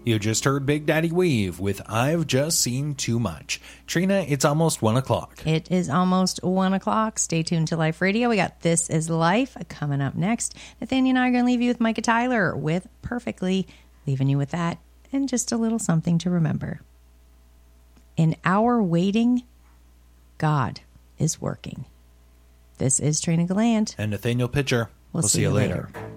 You just heard Big Daddy Weave with I've Just Seen Too Much. Trina, it's almost 1 o'clock. It is almost 1 o'clock. Stay tuned to Life Radio. We got This Is Life coming up next. Nathaniel and I are going to leave you with Micah Tyler with Perfectly, leaving you with that and just a little something to remember. In our waiting, God is working. This is Trina Gallant. And Nathaniel Pitcher. We'll see you later.